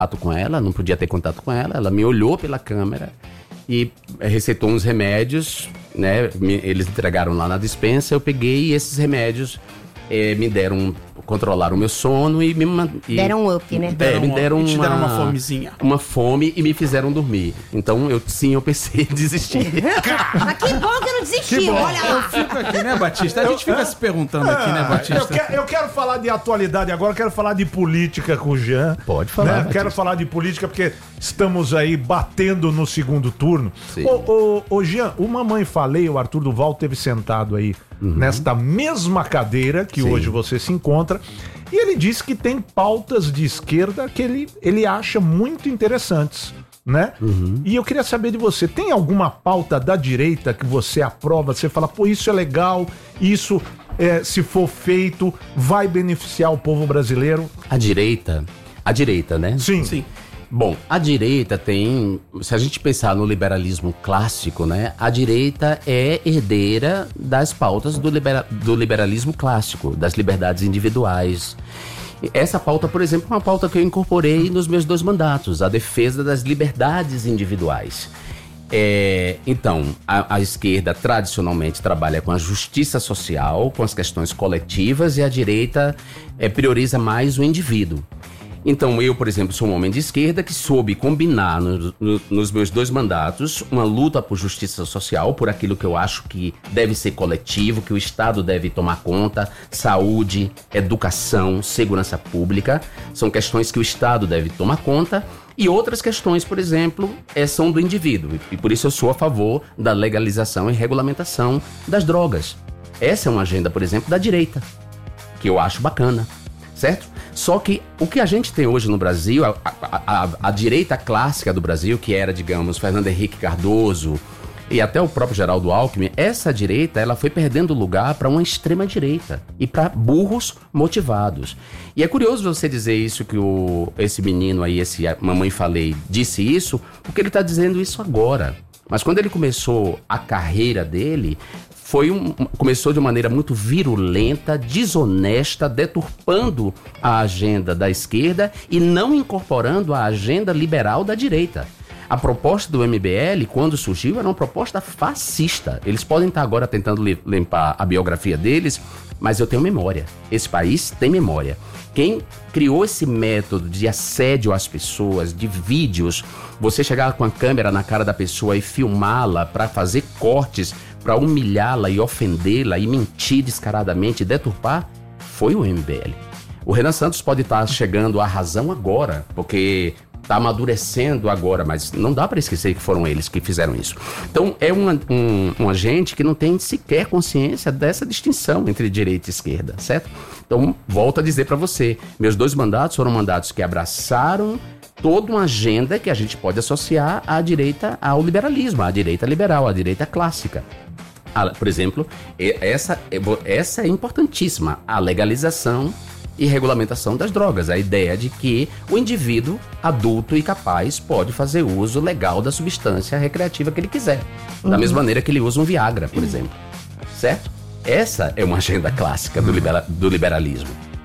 contato com ela, não podia ter contato com ela. Ela me olhou pela câmera e receitou uns remédios, né? Eles entregaram lá na despensa, eu peguei e esses remédios me controlaram o meu sono e deram um up, né? Me deram te deram uma fomezinha. Uma fome e me fizeram dormir. Então, eu pensei em desistir. Mas que bom que eu não desisti, olha lá. Fica aqui, né, Batista? A gente fica se perguntando aqui, né, Batista? Eu quero falar de atualidade agora, quero falar de política com o Jean. Pode falar, né? Quero falar de política porque estamos aí batendo no segundo turno. Sim. Ô Jean, o Mamãe Falei, o Arthur Duval teve sentado aí nesta mesma cadeira que hoje você se encontra, e ele disse que tem pautas de esquerda que ele acha muito interessantes, né? E eu queria saber de você, tem alguma pauta da direita que você aprova, você fala, pô, isso é legal, isso, se for feito, vai beneficiar o povo brasileiro? A direita, né? Sim. Bom, a direita tem, se a gente pensar no liberalismo clássico, né? A direita é herdeira das pautas do liberalismo clássico, das liberdades individuais. Essa pauta, por exemplo, é uma pauta que eu incorporei nos meus 2 mandatos, a defesa das liberdades individuais. Então, a esquerda tradicionalmente trabalha com a justiça social, com as questões coletivas, e a direita prioriza mais o indivíduo. Então, eu, por exemplo, sou um homem de esquerda que soube combinar nos meus 2 mandatos uma luta por justiça social, por aquilo que eu acho que deve ser coletivo, que o Estado deve tomar conta, saúde, educação, segurança pública, são questões que o Estado deve tomar conta, e outras questões, por exemplo, são do indivíduo, e por isso eu sou a favor da legalização e regulamentação das drogas. Essa é uma agenda, por exemplo, da direita, que eu acho bacana, certo? Só que o que a gente tem hoje no Brasil, a direita clássica do Brasil, que era, digamos, Fernando Henrique Cardoso e até o próprio Geraldo Alckmin, essa direita ela foi perdendo lugar para uma extrema direita e para burros motivados. E é curioso você dizer isso, que esse menino aí, esse Mamãe Falei, disse isso, porque ele está dizendo isso agora. Mas quando ele começou a carreira dele, começou de maneira muito virulenta, desonesta, deturpando a agenda da esquerda e não incorporando a agenda liberal da direita. A proposta do MBL, quando surgiu, era uma proposta fascista. Eles podem estar agora tentando limpar a biografia deles, mas eu tenho memória. Esse país tem memória. Quem criou esse método de assédio às pessoas, de vídeos, você chegar com a câmera na cara da pessoa e filmá-la para fazer cortes, para humilhá-la e ofendê-la e mentir descaradamente e deturpar, foi o MBL. O Renan Santos pode estar chegando à razão agora, porque está amadurecendo agora, mas não dá para esquecer que foram eles que fizeram isso. Então é uma gente que não tem sequer consciência dessa distinção entre direita e esquerda, certo? Então volto a dizer para você, meus 2 mandatos foram mandatos que abraçaram toda uma agenda que a gente pode associar à direita, ao liberalismo, à direita liberal, à direita clássica. Por exemplo, essa é importantíssima, a legalização e regulamentação das drogas, a ideia de que o indivíduo adulto e capaz pode fazer uso legal da substância recreativa que ele quiser, da mesma maneira que ele usa um Viagra, por exemplo, certo? Essa é uma agenda clássica do liberalismo.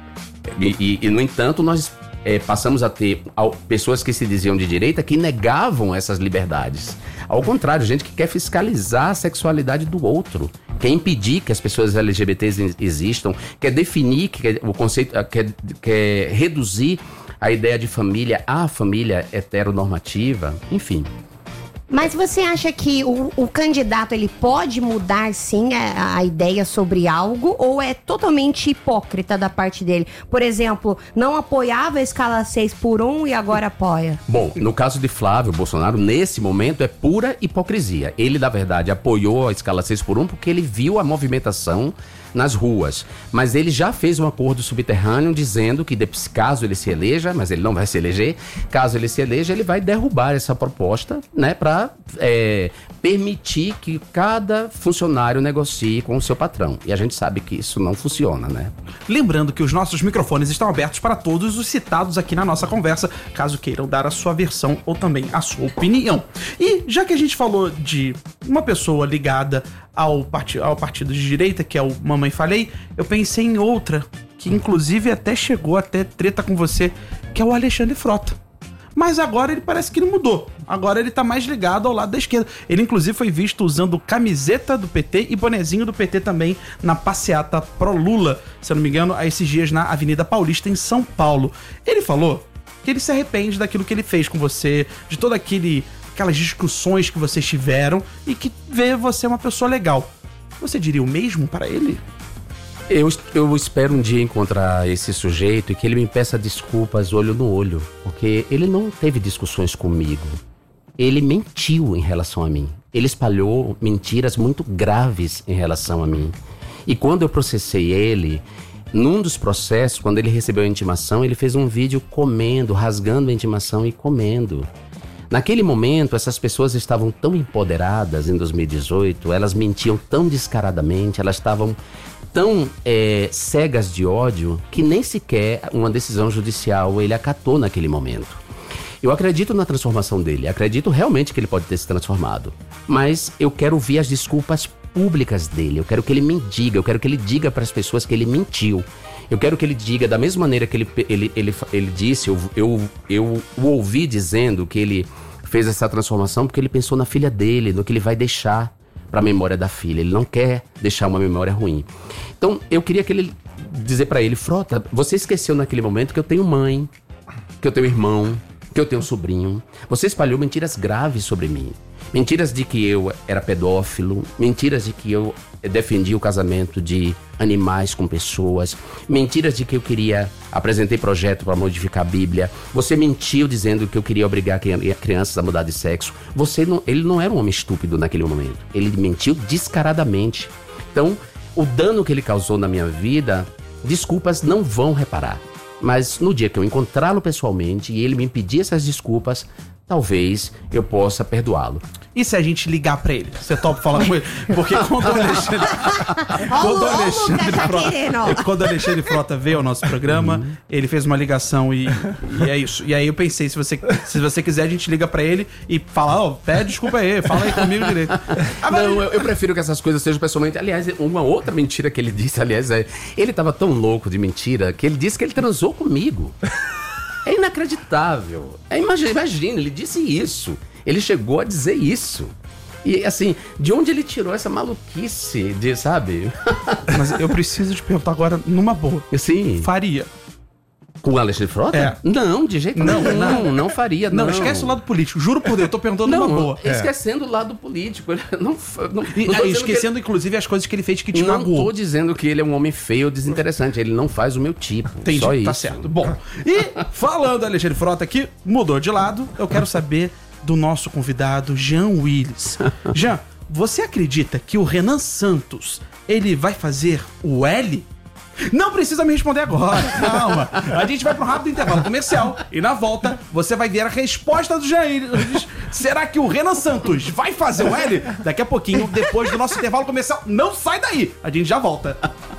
E no entanto, nós passamos a ter pessoas que se diziam de direita que negavam essas liberdades. Ao contrário, gente que quer fiscalizar a sexualidade do outro, quer impedir que as pessoas LGBTs existam, quer definir o conceito, quer reduzir a ideia de família à família heteronormativa, enfim. Mas você acha que o candidato ele pode mudar sim a ideia sobre algo, ou é totalmente hipócrita da parte dele? Por exemplo, não apoiava a escala 6x1 e agora apoia? Bom, no caso de Flávio Bolsonaro, nesse momento é pura hipocrisia. Ele, na verdade, apoiou a escala 6x1 porque ele viu a movimentação nas ruas, mas ele já fez um acordo subterrâneo dizendo que caso ele se eleja, mas ele não vai se eleger, caso ele se eleja, ele vai derrubar essa proposta, né, para permitir que cada funcionário negocie com o seu patrão. E a gente sabe que isso não funciona, né? Lembrando que os nossos microfones estão abertos para todos os citados aqui na nossa conversa, caso queiram dar a sua versão ou também a sua opinião. E já que a gente falou de uma pessoa ligada ao partido de direita, que é o Mamãe Falei, eu pensei em outra, que inclusive até chegou a ter treta com você, que é o Alexandre Frota. mas agora ele parece que ele mudou. Agora ele tá mais ligado ao lado da esquerda. Ele, inclusive, foi visto usando camiseta do PT e bonezinho do PT também na passeata pró-Lula, se eu não me engano, há esses dias na Avenida Paulista, em São Paulo. Ele falou que ele se arrepende daquilo que ele fez com você, de todas aquelas discussões que vocês tiveram e que vê você uma pessoa legal. Você diria o mesmo para ele? Eu espero um dia encontrar esse sujeito e que ele me peça desculpas olho no olho, porque ele não teve discussões comigo. Ele mentiu em relação a mim. Ele espalhou mentiras muito graves em relação a mim. E quando eu processei ele, num dos processos, quando ele recebeu a intimação, ele fez um vídeo comendo, rasgando a intimação e comendo. Naquele momento, essas pessoas estavam tão empoderadas em 2018, elas mentiam tão descaradamente, elas estavam tão cegas de ódio que nem sequer uma decisão judicial ele acatou naquele momento. Eu acredito na transformação dele, acredito realmente que ele pode ter se transformado, mas eu quero ouvir as desculpas públicas dele, eu quero que ele me diga, eu quero que ele diga para as pessoas que ele mentiu. Eu quero que ele diga da mesma maneira que ele disse, eu o ouvi dizendo que ele fez essa transformação porque ele pensou na filha dele, no que ele vai deixar para a memória da filha. Ele não quer deixar uma memória ruim. Então, eu queria que ele dizer para ele, Frota, você esqueceu naquele momento que eu tenho mãe, que eu tenho irmão, que eu tenho sobrinho. Você espalhou mentiras graves sobre mim. Mentiras de que eu era pedófilo, mentiras de que eu defendia o casamento de animais com pessoas, mentiras de que eu apresentei projeto para modificar a Bíblia. Você mentiu dizendo que eu queria obrigar crianças a mudar de sexo. Ele não era um homem estúpido naquele momento. Ele mentiu descaradamente. Então, o dano que ele causou na minha vida, desculpas não vão reparar. Mas no dia que eu encontrá-lo pessoalmente e ele me pedir essas desculpas, talvez eu possa perdoá-lo. E se a gente ligar pra ele? Você topa falar com ele? Porque quando o Alexandre Frota veio ao nosso programa, ele fez uma ligação e é isso. E aí eu pensei, se você quiser, a gente liga pra ele e fala, pede desculpa aí, fala aí comigo direito. Não, eu prefiro que essas coisas sejam pessoalmente. Aliás, uma outra mentira que ele disse, ele tava tão louco de mentira que ele disse que ele transou comigo. É inacreditável. Imagina, ele disse isso. Ele chegou a dizer isso. E assim, de onde ele tirou essa maluquice sabe? Mas eu preciso te perguntar agora, numa boa. Sim. Faria? Com o Alexandre Frota? É. Não, de jeito nenhum. Não faria, não. Não, esquece o lado político. Juro por Deus, eu tô perguntando numa boa. Esquecendo o lado político. Esquecendo, inclusive, as coisas que ele fez que te magoou. Não tô dizendo que ele é um homem feio ou desinteressante. Ele não faz o meu tipo. Entendi, só isso. Tá certo. Bom, e falando do Alexandre Frota aqui, mudou de lado, eu quero saber do nosso convidado, Jean Willis. Jean, você acredita que o Renan Santos, ele vai fazer o L? Não precisa me responder agora, calma. A gente vai para um rápido intervalo comercial e na volta você vai ver a resposta do Jair. Será que o Renan Santos vai fazer o L? Daqui a pouquinho, depois do nosso intervalo comercial. Não sai daí, a gente já volta.